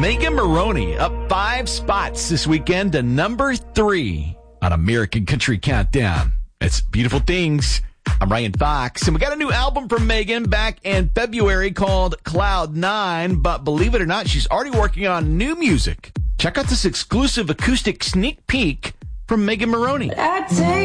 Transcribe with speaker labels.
Speaker 1: Megan Moroney up 5 spots this weekend to number 3 on American Country Countdown. It's Beautiful Things. I'm Ryan Fox, and we got a new album from Megan back in February called Cloud 9, but believe it or not, she's already working on new music. Check out this exclusive acoustic sneak peek from Megan Moroney.